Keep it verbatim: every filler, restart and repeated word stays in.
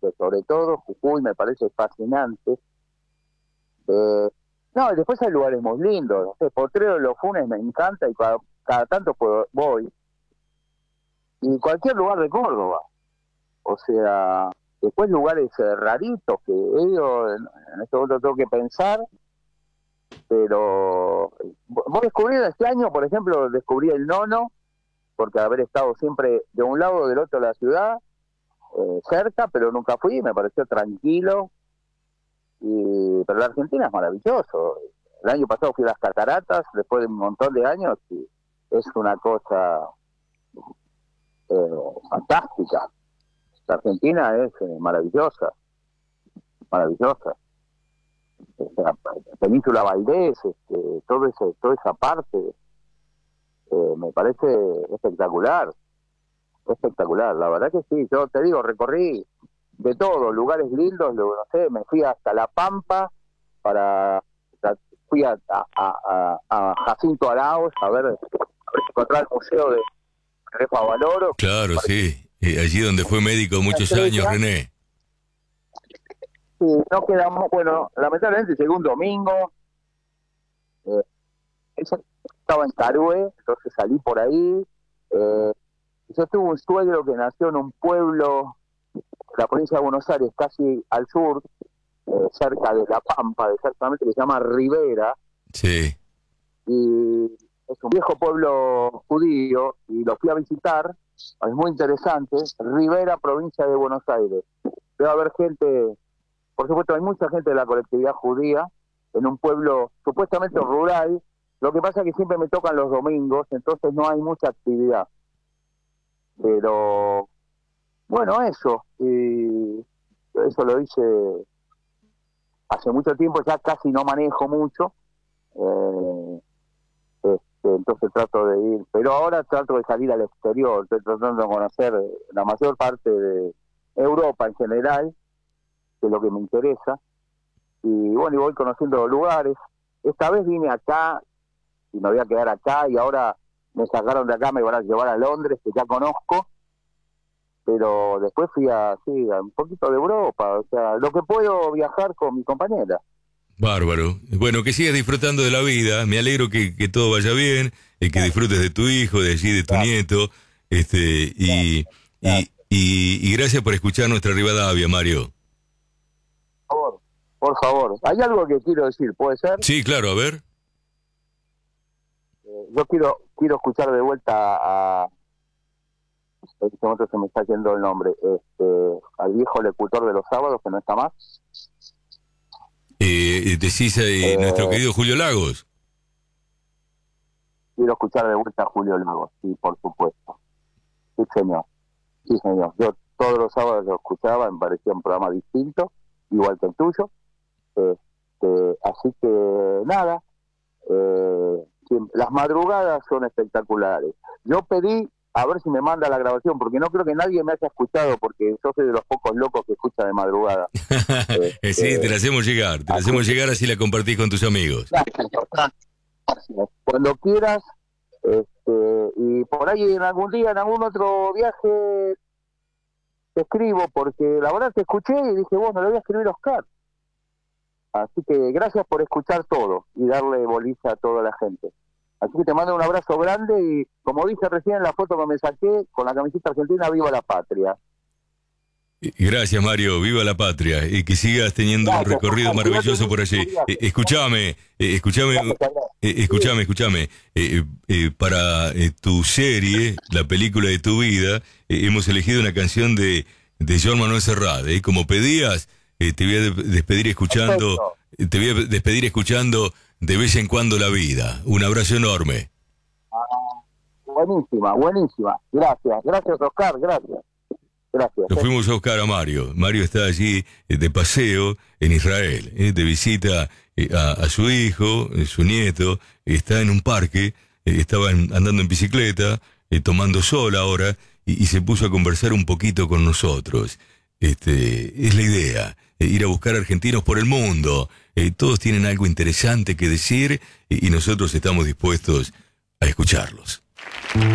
provincias, sobre todo Jujuy me parece fascinante. Eh, no, y después hay lugares muy lindos, no sé, Potrero de los Funes me encanta y cada, cada tanto puedo, voy. Y cualquier lugar de Córdoba, o sea, después lugares eh, raritos que he ido, en, en este momento tengo que pensar, pero vos descubrí este año, por ejemplo, descubrí el Nono, porque haber estado siempre de un lado o del otro de la ciudad, eh, cerca, pero nunca fui, me pareció tranquilo, y pero la Argentina es maravilloso. El año pasado fui a las cataratas, después de un montón de años, y es una cosa eh, fantástica. La Argentina es eh, maravillosa, maravillosa. O sea, Península Valdés, este, todo ese, toda esa parte, eh, me parece espectacular, espectacular. La verdad que sí, yo te digo, recorrí de todo, lugares lindos, no sé, me fui hasta La Pampa, para fui a, a, a, a Jacinto Arauz a ver, a ver si encontrar el museo de René Favaloro. Claro, sí, eh, allí donde fue médico muchos años, René. Sí, no quedamos, bueno, lamentablemente llegó un domingo, eh, estaba en Carué, entonces salí por ahí. Eh, yo tuve un suegro que nació en un pueblo de la provincia de Buenos Aires, casi al sur, eh, cerca de La Pampa, exactamente, que se llama Rivera. Sí. Y es un viejo pueblo judío, y lo fui a visitar, es muy interesante. Rivera, provincia de Buenos Aires. Debe haber gente, por supuesto hay mucha gente de la colectividad judía, en un pueblo supuestamente rural. Lo que pasa es que siempre me tocan los domingos, entonces no hay mucha actividad. Pero, bueno, eso. Y eso lo hice hace mucho tiempo, ya casi no manejo mucho. Eh, este, entonces trato de ir. Pero ahora trato de salir al exterior, estoy tratando de conocer la mayor parte de Europa en general, que es lo que me interesa. Y bueno, y voy conociendo lugares. Esta vez vine acá y me voy a quedar acá, y ahora me sacaron de acá, me van a llevar a Londres, que ya conozco, pero después fui a, sí, a un poquito de Europa, o sea, lo que puedo viajar con mi compañera. Bárbaro. Bueno, que sigas disfrutando de la vida, me alegro que, que todo vaya bien, y que disfrutes de tu hijo, de allí, de tu claro. nieto, este, y, claro. Claro. Y, y, y gracias por escuchar nuestra Rivadavia, Mario. Por favor, por favor, hay algo que quiero decir, ¿puede ser? Sí, claro, a ver. Yo quiero quiero escuchar de vuelta a, en este momento se me está yendo el nombre, este, al viejo locutor de los sábados, que no está más. Eh, decís eh, eh, nuestro querido Julio Lagos. Quiero escuchar de vuelta a Julio Lagos, sí, por supuesto. Sí, señor. Sí, señor. Yo todos los sábados lo escuchaba, me parecía un programa distinto, igual que el tuyo. Este, así que, nada, eh, las madrugadas son espectaculares. Yo pedí a ver si me manda la grabación, porque no creo que nadie me haya escuchado, porque yo soy de los pocos locos que escucha de madrugada. eh, sí, eh, te la hacemos llegar, te la hacemos llegar, así la compartís con tus amigos. Cuando quieras, este, y por ahí en algún día, en algún otro viaje, te escribo, porque la verdad te escuché y dije, bueno, le voy a escribir a Oscar. Así que gracias por escuchar todo y darle bolilla a toda la gente. Así que te mando un abrazo grande y, como dije recién en la foto que me saqué, con la camiseta argentina, viva la patria. Gracias, Mario, viva la patria, y que sigas teniendo gracias, un recorrido gracias, maravilloso por allí. Eh, escúchame, eh, escúchame, eh, escúchame, escúchame, eh, eh, para eh, tu serie, la película de tu vida, eh, hemos elegido una canción de, de Joan Manuel Serrat, eh, como pedías. Eh, te voy a despedir escuchando, Perfecto. te voy a despedir escuchando De vez en cuando la vida. Un abrazo enorme. Ah, buenísima, buenísima. Gracias, gracias Oscar, gracias. Gracias. Nos fuimos a buscar a Mario. Mario está allí eh, de paseo en Israel, eh, de visita eh, a, a su hijo, eh, su nieto. Está en un parque, eh, estaba en, andando en bicicleta, eh, tomando sol ahora, y, y se puso a conversar un poquito con nosotros. Este, es la idea, eh, ir a buscar argentinos por el mundo. Eh, todos tienen algo interesante que decir, y, y nosotros estamos dispuestos a escucharlos.